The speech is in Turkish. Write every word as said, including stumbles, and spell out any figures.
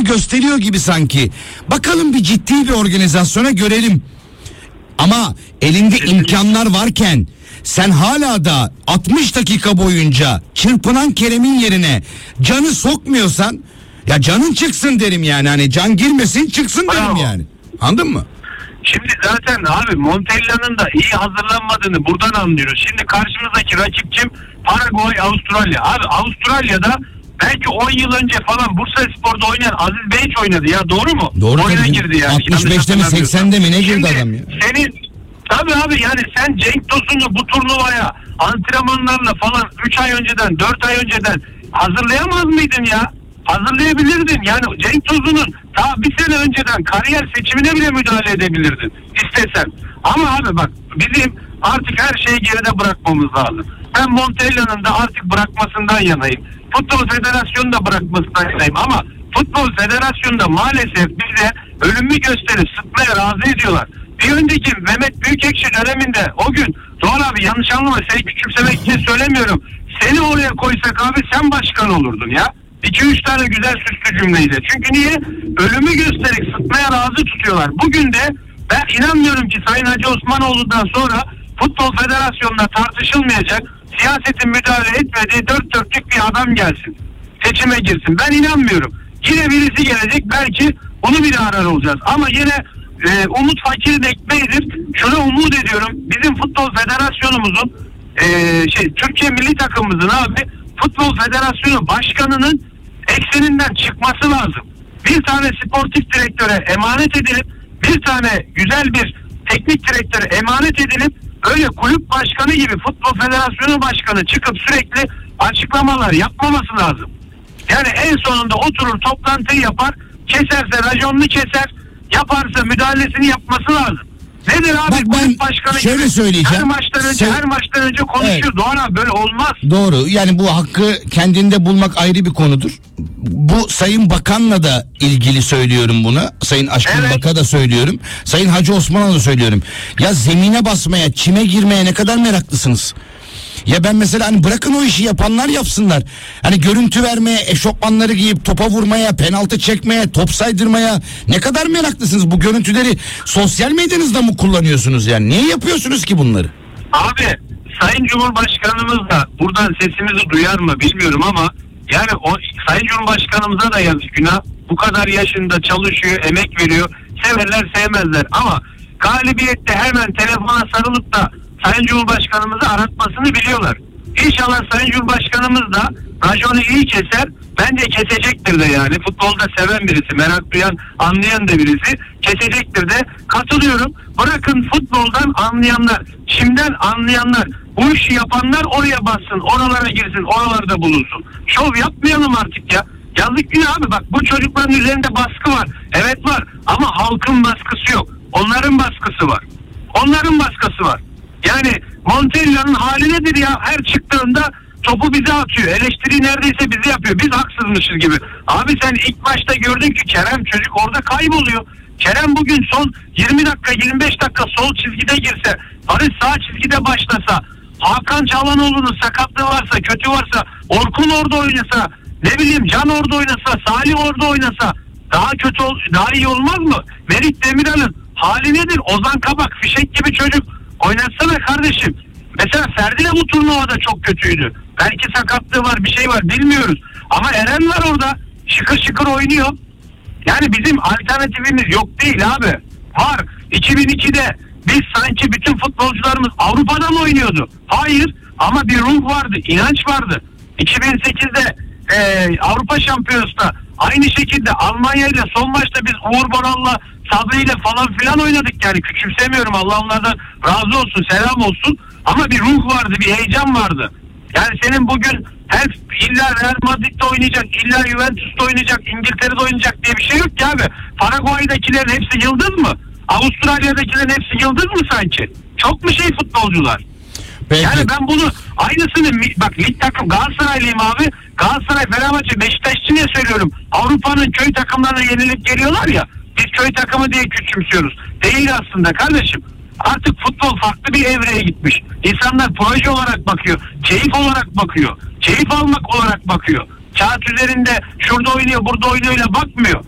gösteriyor gibi sanki. Bakalım bir ciddi bir organizasyona görelim. Ama elinde imkanlar varken sen hala da altmış dakika boyunca çırpınan Kerem'in yerine Can'ı sokmuyorsan, ya Can'ın çıksın derim yani. Hani Can girmesin, çıksın derim Bravo. yani. Anladın mı? Şimdi zaten abi Montella'nın da iyi hazırlanmadığını buradan anlıyoruz. Şimdi karşımızdaki rakip kim? Paraguay, Avustralya. Abi Avustralya'da belki on yıl önce falan Bursaspor'da oynayan Aziz Beyç oynadı ya, doğru mu? Doğru. Oyuna girdi yani. altmış beşte mi seksende mi ne girdi Şimdi adam ya? Senin tabii abi yani sen Cenk Tosun'u bu turnuvaya antrenmanlarla falan üç ay önceden dört ay önceden hazırlayamaz mıydın ya? Hazırlayabilirdin. Yani Cenk Tosun'un daha bir sene önceden kariyer seçimine bile müdahale edebilirdin istesen. Ama abi bak, bizim artık her şeyi geride bırakmamız lazım. Ben Montella'nın da artık bırakmasından yanayım. Futbol Federasyonu da bırakmasından yanayım. Ama Futbol Federasyonu da maalesef bize ölümü gösterip sıkmaya razı ediyorlar. Bir önceki Mehmet Büyükekşi döneminde o gün, Doğan abi yanlış anlama, seni küçümsemek için söylemiyorum. Seni oraya koysak abi sen başkan olurdun ya. iki üç tane güzel süslü cümleydi. Çünkü niye? Ölümü gösterip sıkmaya razı tutuyorlar. Bugün de ben inanmıyorum ki Sayın Hacı Osmanoğlu'ndan sonra Futbol Federasyonu'nda tartışılmayacak, siyasetin müdahale etmediği dört dörtlük bir adam gelsin. Seçime girsin. Ben inanmıyorum. Yine birisi gelecek, belki onu bir arar olacağız. Ama yine e, umut fakirin ekmeğidir. Şunu umut ediyorum. Bizim Futbol Federasyonumuzun e, şey Türkiye milli takımımızın abi Futbol Federasyonu başkanının ekseninden çıkması lazım. Bir tane sportif direktöre emanet edilip, bir tane güzel bir teknik direktöre emanet edilip, öyle kulüp başkanı gibi Futbol Federasyonu başkanı çıkıp sürekli açıklamalar yapmaması lazım. Yani en sonunda oturur toplantıyı yapar, keserse raconunu keser, yaparsa müdahalesini yapması lazım. Nedir abi? Bak ben kulüp başkanı şöyle gibi söyleyeceğim. her maçtan önce Sen- her maçtan önce konuşuyor. Evet. Doğan abi böyle olmaz. Doğru. Yani bu hakkı kendinde bulmak ayrı bir konudur. Bu Sayın Bakan'la da ilgili söylüyorum bunu. Sayın Aşkın Evet. Bak'a da söylüyorum. Sayın Hacı Osman'a da söylüyorum. Ya zemine basmaya, çime girmeye ne kadar meraklısınız? Ya ben mesela hani bırakın o işi yapanlar yapsınlar. Hani görüntü vermeye, eşofmanları giyip topa vurmaya, penaltı çekmeye, top saydırmaya ne kadar meraklısınız? Bu görüntüleri sosyal medyanızda mı kullanıyorsunuz yani? Niye yapıyorsunuz ki bunları? Abi Sayın Cumhurbaşkanımız da buradan sesimizi duyar mı bilmiyorum ama yani o Sayın Cumhurbaşkanımıza da yazık, günah. Bu kadar yaşında çalışıyor, emek veriyor. Severler sevmezler ama galibiyette hemen telefona sarılıp da Sayın Cumhurbaşkanımızı aratmasını biliyorlar. İnşallah Sayın Cumhurbaşkanımız da raconu iyi keser. Bence kesecektir de yani. Futbolda seven birisi, merak duyan, anlayan da birisi. Kesecektir de. Katılıyorum. Bırakın futboldan anlayanlar, şimdiden anlayanlar, bu işi yapanlar oraya bassın, oralara girsin, oralarda bulunsun. Şov yapmayalım artık ya. Yazık günah abi, bak bu çocukların üzerinde baskı var. Evet var ama halkın baskısı yok. Onların baskısı var. Onların baskısı var. Yani Montella'nın hali nedir ya? Her çıktığında topu bize atıyor. Eleştiri neredeyse bize yapıyor. Biz haksızmışız gibi. Abi sen ilk başta gördün ki Kerem çocuk orada kayboluyor. Kerem bugün son yirmi dakika yirmi beş dakika sol çizgide girse, Barış sağ çizgide başlasa, Hakan Çalhanoğlu'nun sakatlığı varsa, kötü varsa, Orkun orada oynasa, ne bileyim Can orada oynasa, Salih orada oynasa daha kötü ol, daha iyi olmaz mı? Merit Demirel'in hali nedir? Ozan Kabak fişek gibi çocuk. Oynatsana kardeşim. Mesela Ferdi de bu turnuvada çok kötüydü. Belki sakatlığı var, bir şey var, bilmiyoruz. Ama Eren var orada. Şıkır şıkır oynuyor. Yani bizim alternatifimiz yok değil abi. Var. iki bin ikide biz sanki bütün futbolcularımız Avrupa'da mı oynuyordu? Hayır. Ama bir ruh vardı, inanç vardı. iki bin sekizde e, Avrupa Şampiyonası'nda aynı şekilde Almanya ile son maçta biz Uğur Boral'la, Sabri ile falan filan oynadık yani. Küçümsemiyorum, Allah onlardan razı olsun, selam olsun. Ama bir ruh vardı, bir heyecan vardı. Yani senin bugün her illa Real Madrid'de oynayacak, illa Juventus'ta oynayacak, İngiltere'de oynayacak diye bir şey yok ki abi. Paraguay'dakilerin hepsi yıldız mı? Avustralya'dakilerin hepsi yıldız mı sanki? Çok mu şey futbolcular? Peki. Yani ben bunu aynısını, bak lig takım Galatasaraylıyım abi. Galatasaray, Fenerbahçe, Beşiktaş için ne söylüyorum? Avrupa'nın köy takımlarına yenilip geliyorlar ya. Biz köy takımı diye küçümsüyoruz. Değil aslında kardeşim. Artık futbol farklı bir evreye gitmiş. İnsanlar proje olarak bakıyor. Keyif olarak bakıyor. Keyif almak olarak bakıyor. Kağıt üzerinde şurada oynuyor, burada oynuyor ile bakmıyor.